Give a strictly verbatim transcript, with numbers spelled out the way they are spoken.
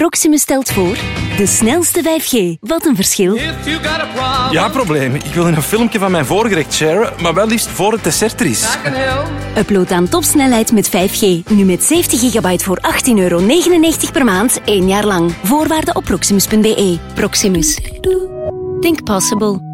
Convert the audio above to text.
Proximus stelt voor de snelste vijf G. Wat een verschil. Ja, probleem. Ik wil een filmpje van mijn voorgerecht sharen, maar wel liefst voor het dessert er is. Upload aan topsnelheid met vijf G. Nu met zeventig gigabyte voor achttien euro negenennegentig per maand, één jaar lang. Voorwaarden op proximus punt be. Proximus. Think possible.